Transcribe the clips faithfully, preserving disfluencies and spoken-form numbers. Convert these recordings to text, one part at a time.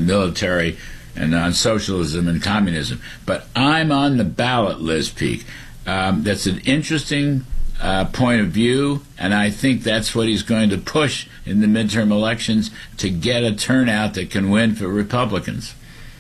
military and on socialism and communism. But I'm on the ballot, Liz Peek. Um, that's an interesting uh, point of view, and I think that's what he's going to push in the midterm elections to get a turnout that can win for Republicans.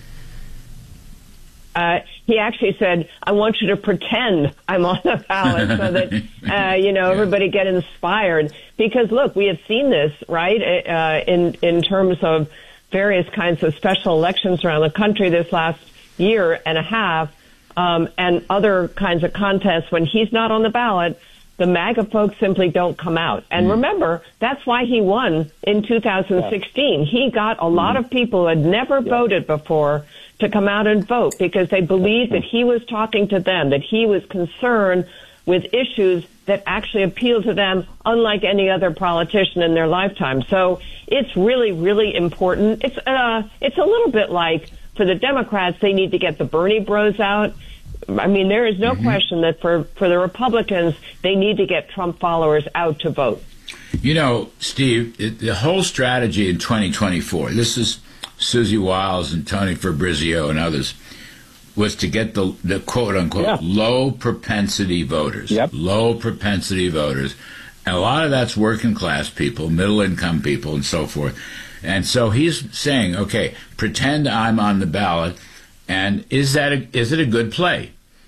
Uh, he actually said, I want you to pretend I'm on the ballot so that, uh, you know, everybody get inspired. Because, look, we have seen this, right, uh, in, in terms of various kinds of special elections around the country this last year and a half, um, and other kinds of contests. When he's not on the ballot, the MAGA folks simply don't come out. And mm. remember, that's why he won in two thousand sixteen. Yeah. He got a lot mm. of people who had never yeah. voted before to come out and vote because they believed that he was talking to them, that he was concerned with issues that actually appeal to them, unlike any other politician in their lifetime. So it's really, really important. It's uh, it's a little bit like for the Democrats, they need to get the Bernie bros out. I mean, there is no mm-hmm. question that for, for the Republicans, they need to get Trump followers out to vote. You know, Steve, it, the whole strategy in twenty twenty-four, this is Susie Wiles and Tony Fabrizio and others, was to get the, the quote-unquote yeah. low-propensity voters, yep. low-propensity voters. And a lot of that's working-class people, middle-income people, and so forth. And so he's saying, okay, pretend I'm on the ballot, and is that a, is it a good play?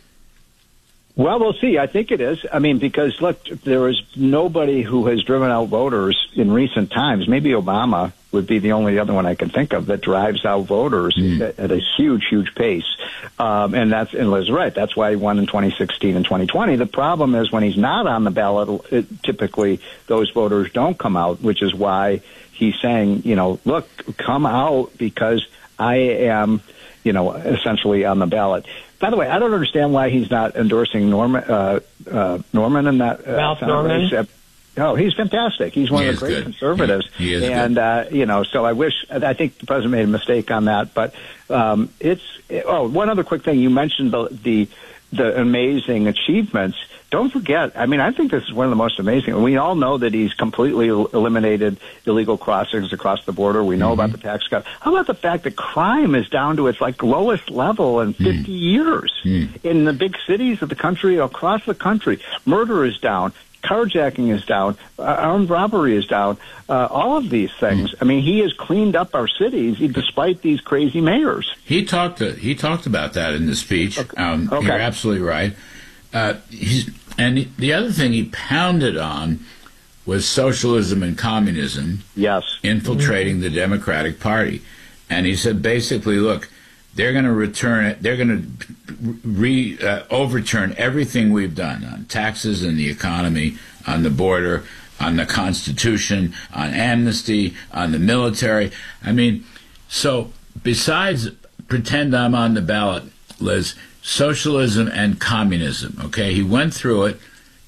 Well, we'll see. I think it is. I mean, because, look, there is nobody who has driven out voters in recent times. Maybe Obama would be the only other one I can think of that drives out voters mm. at, at a huge, huge pace. Um, and that's, and Liz is right. That's why he won in twenty sixteen and twenty twenty. The problem is when he's not on the ballot, it, typically those voters don't come out, which is why he's saying, you know, look, come out because I am, you know, essentially on the ballot. By the way, I don't understand why he's not endorsing Norman, uh, uh, Norman in that. Uh, Ralph Norman. Race. Oh, he's fantastic. He's one he of the great good. conservatives. He, he is and, good. Uh, you know, so I wish, I think the president made a mistake on that. But um, it's, oh, one other quick thing. You mentioned the, the, the amazing achievements. Don't forget, I mean, I think this is one of the most amazing. We all know that he's completely eliminated illegal crossings across the border. We know mm-hmm. about the tax cut. How about the fact that crime is down to its like lowest level in fifty mm. years mm. in the big cities of the country, across the country? Murder is down. Carjacking is down. Uh, armed robbery is down. Uh, all of these things. Mm. I mean, he has cleaned up our cities despite these crazy mayors. He talked. To, he talked about that in the speech. Okay. Um, okay. You're absolutely right. Uh, he's, and the other thing he pounded on was socialism and communism. Yes. Infiltrating Mm-hmm. the Democratic Party, and he said basically, look, they're going to return it. They're going to re uh, overturn everything we've done on taxes and the economy, on the border, on the Constitution, on amnesty, on the military. I mean, so besides pretend I'm on the ballot, Liz, socialism and communism. Okay, he went through it.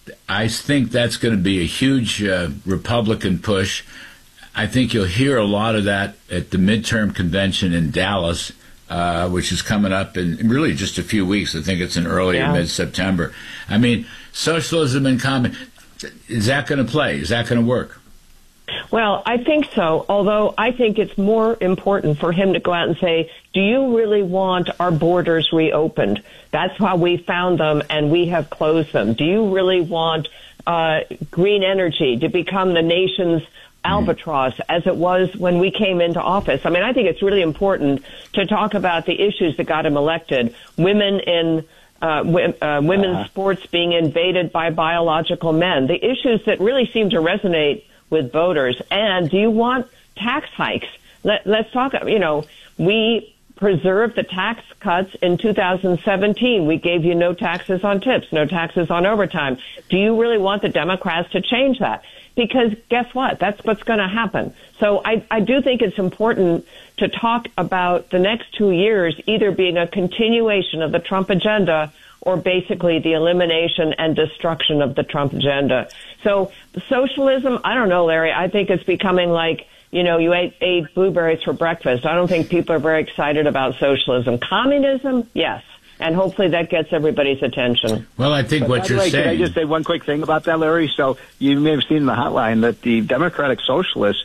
I think that's going to be a huge uh, Republican push. I think you'll hear a lot of that at the midterm convention in Dallas. Uh, which is coming up in really just a few weeks. I think it's in early yeah. or mid-September. I mean, socialism and communism, is that going to play? Is that going to work? Well, I think so, although I think it's more important for him to go out and say, do you really want our borders reopened? That's how we found them, and we have closed them. Do you really want uh, green energy to become the nation's albatross as it was when we came into office? I mean, I think it's really important to talk about the issues that got him elected. Women in uh, w- uh, women's uh-huh. sports being invaded by biological men. The issues that really seem to resonate with voters. And do you want tax hikes? Let, let's talk, you know, we preserved the tax cuts in two thousand seventeen. We gave you no taxes on tips, no taxes on overtime. Do you really want the Democrats to change that? Because guess what? That's what's going to happen. So I, I do think it's important to talk about the next two years either being a continuation of the Trump agenda or basically the elimination and destruction of the Trump agenda. So socialism, I don't know, Larry. I think it's becoming like, you know, you ate, ate blueberries for breakfast. I don't think people are very excited about socialism. Communism, yes. And hopefully that gets everybody's attention. Well, I think but what you're way, saying... Can I just say one quick thing about that, Larry? So you may have seen in the hotline that the Democratic Socialists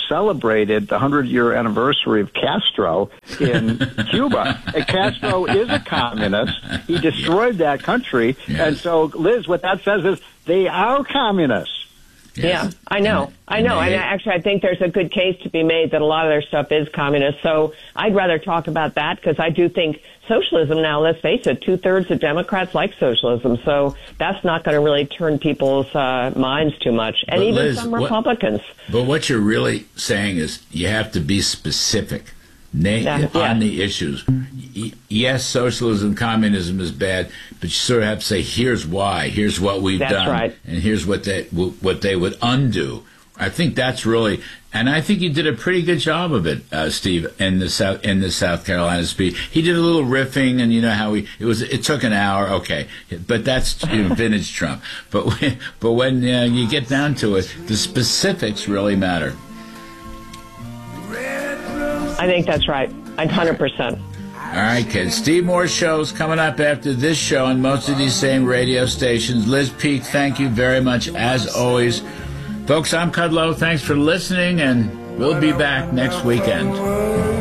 celebrated the hundred-year anniversary of Castro in Cuba. And Castro is a communist. He destroyed that country. Yes. And so, Liz, what that says is they are communists. Yes. Yeah, I know. And- I know. and And they- actually, I think there's a good case to be made that a lot of their stuff is communist. So I'd rather talk about that because I do think socialism now, let's face it, two-thirds of Democrats like socialism. So that's not going to really turn people's uh, minds too much. And But even Liz, some what- Republicans. But what you're really saying is you have to be specific na- Yeah, on yeah. the issues. Y- yes, socialism, communism is bad, but you sort of have to say, here's why, here's what we've That's done, right. and here's what they what they would undo. I think that's really, and I think you did a pretty good job of it, uh, Steve, in the South in the South Carolina speech. He did a little riffing, and you know how he it was. It took an hour, okay, but that's you know, vintage Trump. But when, but when uh, you get down to it, the specifics really matter. I think that's right. one hundred percent. All right, kids. Steve Moore's show is coming up after this show on most of these same radio stations. Liz Peek, thank you very much, as always. Folks, I'm Kudlow. Thanks for listening, and we'll be back next weekend.